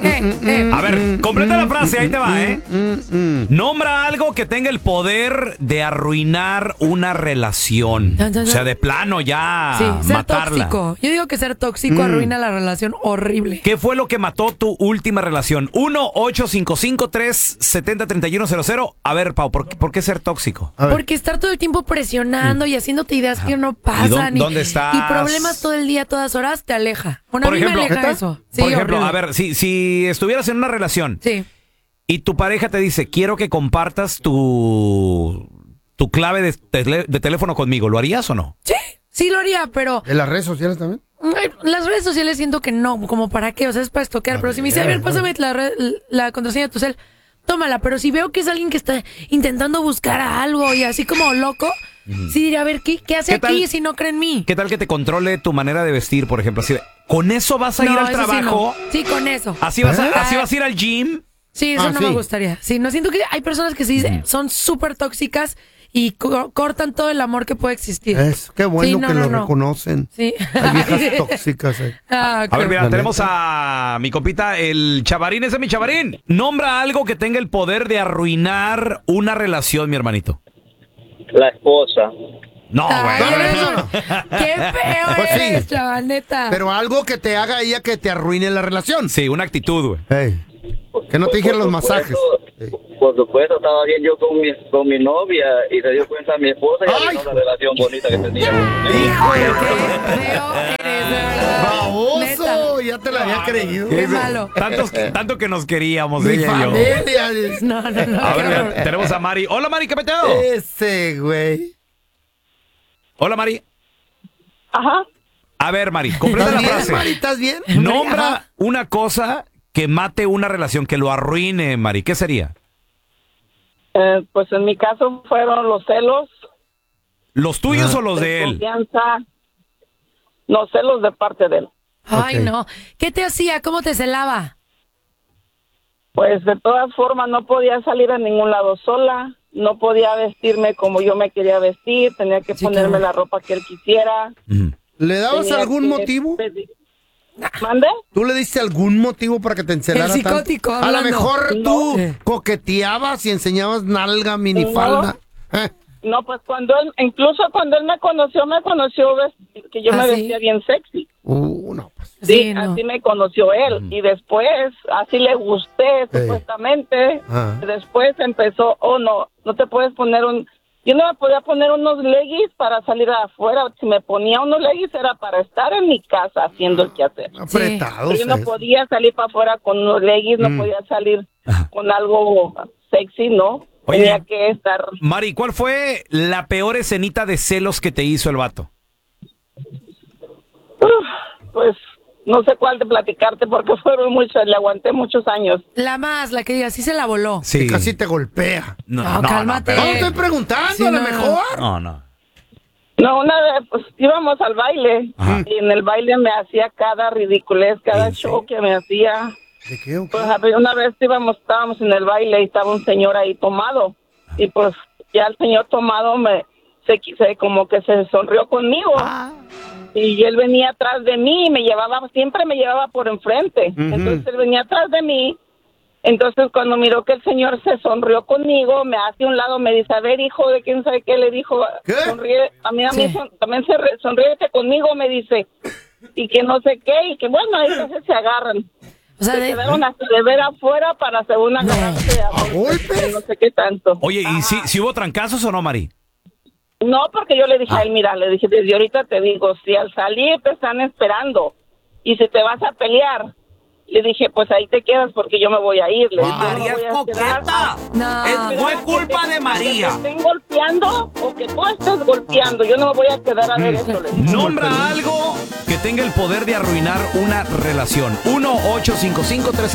A ver, completa la frase, ahí te va, Nombra algo que tenga el poder de arruinar una relación. O sea, de plano ya Sí, ser matarla. tóxico. Yo digo que ser tóxico arruina la relación horrible. ¿Qué fue lo que mató tu última relación? 1-855-370-3100. A ver, Pau, ¿por qué ser tóxico? Porque estar todo el tiempo presionando y haciénose ideas que no pasan. ¿Dónde estás? Y problemas todo el día, todas horas, te aleja. Bueno, Por a mí ejemplo, me aleja eso. Sí, por ejemplo, horrible. a ver, si estuvieras en una relación Sí. y tu pareja te dice, quiero que compartas tu clave de teléfono conmigo, ¿lo harías o no? Sí lo haría, pero ¿En las redes sociales también? las redes sociales siento que no, como para qué, o sea, es para estoquear. Pero si me dice, a ver, pásame la contraseña de tu cel, tómala. Pero si veo que es alguien que está intentando buscar a algo y así como loco, sí diría, a ver, ¿qué hace ¿Qué tal? aquí si no cree en mí? ¿Qué tal que te controle tu manera de vestir, por ejemplo? Así de, ¿con eso vas a ir al eso trabajo? Sí, con eso. ¿Así vas a ir al gym? Sí, eso no me sí. gustaría. Sí, no siento que hay personas que sí son súper tóxicas y cortan todo el amor que puede existir. Qué bueno Sí, que lo reconocen. Sí. Hay viejas tóxicas ahí. Ah, A ver, mira, La tenemos a mi compita, el Chavarín. Ese es mi Chavarín. Nombra algo que tenga el poder de arruinar una relación, mi hermanito. La esposa. No, Ay, güey. eres qué feo Pues sí. eres, chaval, neta. Pero algo que te haga ella que te arruine la relación. Sí, una actitud, güey. Ey, que no te dijeron los masajes. Ey. Por supuesto, estaba bien yo con mi novia y se dio cuenta mi esposa y arruinó la relación bonita que teníamos. Qué feo eres, de verdad. ¡Baboso! Neta. Ya te la había creído. Qué malo. Tanto que nos queríamos, Mi ella y yo. familia. No. A qué ver, horror. mira, tenemos a Mari. Hola, Mari, ¿qué peteo? Ese, güey. Hola, Mari. Ajá. A ver, Mari, completa ¿Estás la bien, frase. Mari? ¿Estás bien? Nombra una cosa que mate una relación, que lo arruine, Mari. ¿Qué sería? Pues en mi caso fueron los celos. ¿Los tuyos o los de él? Confianza. Los celos de parte de él. Ay, Ok. no. ¿Qué te hacía? ¿Cómo te celaba? Pues de todas formas no podía salir a ningún lado sola. No podía vestirme como yo me quería vestir. Tenía que Sí, ponerme claro. la ropa que él quisiera. Ujú. ¿Le dabas Tenía algún que motivo? ¿Mande? ¿Tú le diste algún motivo para que te encelara El tanto? psicótico A lo hablando. mejor tú No. coqueteabas y enseñabas nalga, minifalda. No, pues incluso cuando él me conoció que yo ¿Ah, me sí? vestía bien sexy. No, pues. Sí, no. así me conoció él. Y después, así le gusté, supuestamente. Ah. Después empezó, no te puedes poner yo no me podía poner unos leggings para salir afuera. Si me ponía unos leggings era para estar en mi casa haciendo el quehacer. Apretados. Yo no podía salir para afuera con unos leggings, no podía salir con algo sexy, ¿no? Oye. Tenía que estar... Mari, ¿cuál fue la peor escenita de celos que te hizo el vato? Pues no sé cuál de platicarte porque fueron muchos, le aguanté muchos años. La que así se la voló. Sí. Que casi te golpea. No, cálmate. No, estoy preguntando, Sí, a lo no. mejor. No. No, una vez pues íbamos al baile Ajá. y en el baile me hacía cada ridiculez, cada ¿En show que me hacía. ¿De qué? o qué? Pues una vez estábamos en el baile y estaba un señor ahí tomado y pues ya el señor tomado como que se sonrió conmigo y él venía atrás de mí y siempre me llevaba por enfrente. Entonces él venía atrás de mí. Entonces cuando miró que el señor se sonrió conmigo, me hace a un lado, me dice, a ver, hijo de quién sabe qué, le dijo, ¿Qué? sonríe, a mí Sí. también sonríete conmigo, me dice, y que no sé qué, y que bueno, ahí veces se agarran. O sea, Se quedaron hasta de ver afuera para según agarrarse a golpes? no sé qué tanto. Oye, ¿y si hubo trancazos o no, Mari? No, porque yo le dije a él, mira, le dije, desde ahorita te digo, si al salir te están esperando y si te vas a pelear, le dije, pues ahí te quedas porque yo me voy a ir. Le dije, yo no María voy es a quedar. coqueta. no. Fue culpa de María. Que te estén golpeando o que tú estés golpeando, yo no me voy a quedar a ver eso. Le dije. Nombra algo que tenga el poder de arruinar una relación. 1-855-3